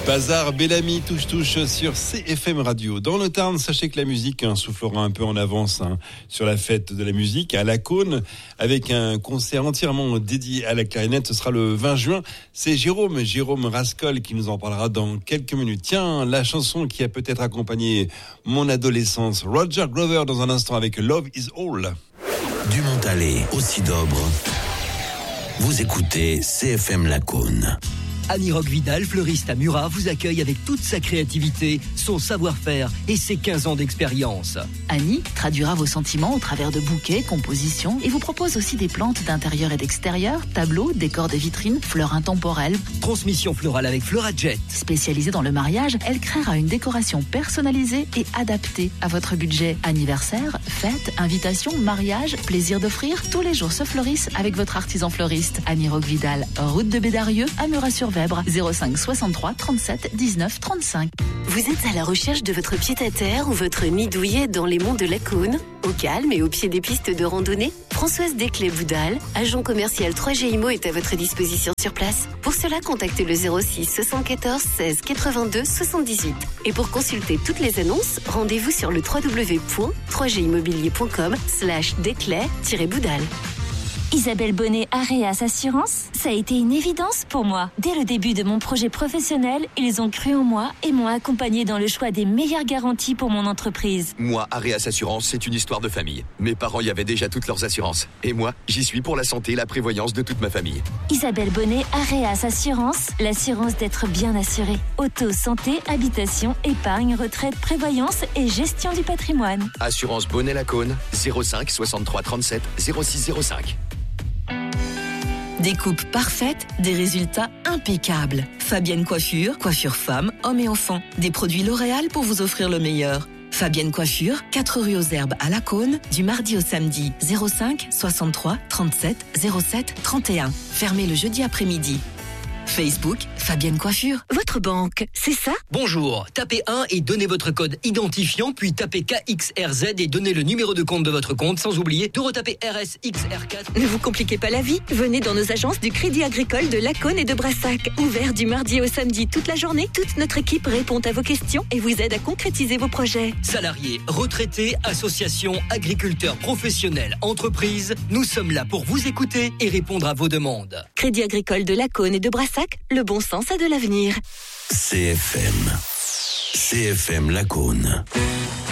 Bazar Bellamy touche sur CFM Radio. Dans le Tarn, sachez que la musique soufflera un peu en avance sur la fête de la musique à La Cône avec un concert entièrement dédié à la clarinette. Ce sera le 20 juin. C'est Jérôme Rascol qui nous en parlera dans quelques minutes. Tiens, la chanson qui a peut-être accompagné mon adolescence. Roger Glover dans un instant avec Love is All. Du Montalet au Cidobre. Vous écoutez CFM La Cône. Annie Roque Vidal, fleuriste à Murat, vous accueille avec toute sa créativité, son savoir-faire et ses 15 ans d'expérience. Annie traduira vos sentiments au travers de bouquets, compositions et vous propose aussi des plantes d'intérieur et d'extérieur, tableaux, décors de vitrines, fleurs intemporelles. Transmission florale avec Fleurajet. Spécialisée dans le mariage, elle créera une décoration personnalisée et adaptée à votre budget. Anniversaire, fête, invitation, mariage, plaisir d'offrir, tous les jours se fleurissent avec votre artisan fleuriste. Annie Roque Vidal, route de Bédarieux à Murat-sur-Vèbre, 05 63 37 19 35. Vous êtes à la recherche de votre pied-à-terre ou votre nid douillet dans les monts de la Cône, au calme et au pied des pistes de randonnée? Françoise Desclés-Boudal, agent commercial 3G IMO, est à votre disposition sur place. Pour cela, contactez le 06 74 16 82 78. Et pour consulter toutes les annonces, rendez-vous sur le www.3gimmobilier.com/Desclés-Boudal. Isabelle Bonnet, Areas Assurance, ça a été une évidence pour moi. Dès le début de mon projet professionnel, ils ont cru en moi et m'ont accompagné dans le choix des meilleures garanties pour mon entreprise. Moi, Areas Assurance, c'est une histoire de famille. Mes parents y avaient déjà toutes leurs assurances. Et moi, j'y suis pour la santé et la prévoyance de toute ma famille. Isabelle Bonnet, Areas Assurance, l'assurance d'être bien assuré. Auto, santé, habitation, épargne, retraite, prévoyance et gestion du patrimoine. Assurance Bonnet-la-Cône, 05 63 37 06 05. Des coupes parfaites, des résultats impeccables. Fabienne Coiffure, coiffure femmes, hommes et enfants. Des produits L'Oréal pour vous offrir le meilleur. Fabienne Coiffure, 4 rue aux Herbes à La Cône, du mardi au samedi, 05 63 37 07 31. Fermé le jeudi après-midi. Facebook, Fabienne Coiffure. Votre banque, c'est ça? Bonjour, tapez 1 et donnez votre code identifiant, puis tapez KXRZ et donnez le numéro de compte de votre compte, sans oublier de retaper RSXR4. Ne vous compliquez pas la vie, venez dans nos agences du Crédit Agricole de La Cône et de Brassac. Ouvert du mardi au samedi toute la journée, toute notre équipe répond à vos questions et vous aide à concrétiser vos projets. Salariés, retraités, associations, agriculteurs, professionnels, entreprises, nous sommes là pour vous écouter et répondre à vos demandes. Crédit Agricole de La Cône et de Brassac, le bon sens a de l'avenir. CFM La Cône.